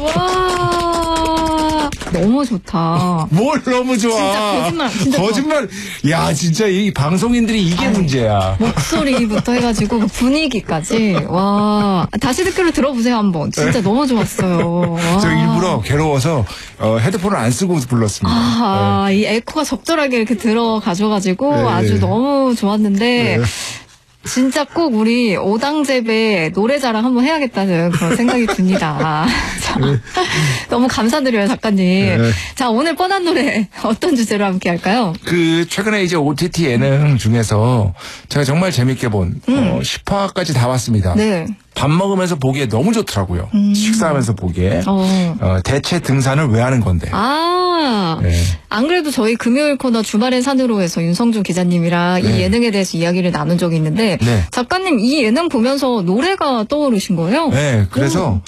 와, 너무 좋다. 뭘 너무 좋아. 진짜 거짓말. 야, 진짜 이 방송인들이 이게 문제야. 목소리부터 해가지고 그 분위기까지. 와, 다시 듣기로 들어보세요 한번. 진짜 너무 좋았어요. 와. 저 일부러 괴로워서 헤드폰을 안 쓰고 불렀습니다. 이 에코가 적절하게 이렇게 들어가줘가지고 네. 아주 너무 좋았는데. 진짜 꼭 우리 오당제배 노래자랑 한번 해야겠다는 그런 생각이 듭니다. 자, 너무 감사드려요, 작가님. 자, 오늘 뻔한 노래 어떤 주제로 함께 할까요? 최근에 이제 OTT 예능 중에서 제가 정말 재밌게 본 10화까지 다 봤습니다. 네. 밥 먹으면서 보기에 너무 좋더라고요. 식사하면서 보기에. 대체 등산을 왜 하는 건데. 네. 안 그래도 저희 금요일 코너 주말엔 산으로 해서 윤성준 기자님이랑 이 예능에 대해서 이야기를 나눈 적이 있는데 네. 작가님 이 예능 보면서 노래가 떠오르신 거예요? 네, 그래서